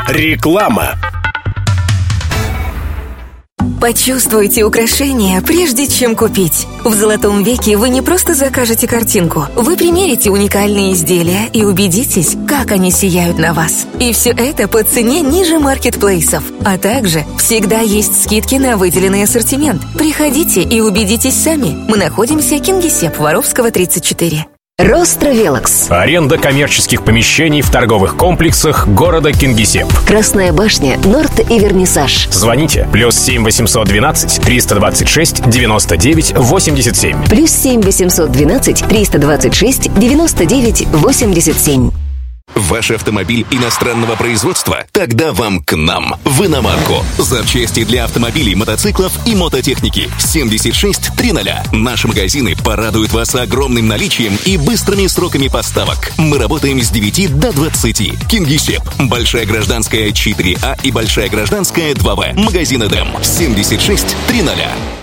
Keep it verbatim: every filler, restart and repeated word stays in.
Реклама. Почувствуйте украшения, прежде чем купить. В «Золотом веке» вы не просто закажете картинку. Вы примерите уникальные изделия и убедитесь, как они сияют на вас. И все это по цене ниже маркетплейсов. А также всегда есть скидки на выделенный ассортимент. Приходите и убедитесь сами. Мы находимся в Кингисепп, Воровского, тридцать четыре. Ростровелокс. Аренда коммерческих помещений в торговых комплексах города Кингисепп. Красная башня, Норд и Вернисаж. Звоните. Плюс семь восемьсот двенадцать триста двадцать шесть девяносто девять восемьдесят семь. Плюс семь восемьсот двенадцать триста двадцать шесть девяносто девять восемьдесят семь. Ваш автомобиль иностранного производства? Тогда вам к нам, в Иномарку. Запчасти для автомобилей, мотоциклов и мототехники. семьдесят шесть тридцать. Наши магазины порадуют вас огромным наличием и быстрыми сроками поставок. Мы работаем с девяти до двадцати. Кингисепп, Большая Гражданская четыре А и Большая Гражданская два В. Магазин Эдем. семьдесят шесть тридцать.